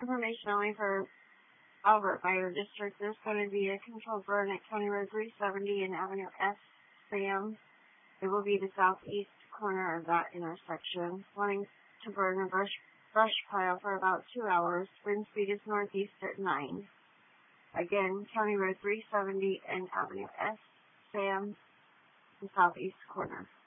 information only for Albert Fire District. There's going to be a controlled burn at County Road 370 and Avenue S. Sam. It will be the southeast corner of that intersection. Wanting to burn a brush pile for about 2 hours. Wind speed is northeast at 9. Again, County Road 370 and Avenue S. Sam, the southeast corner.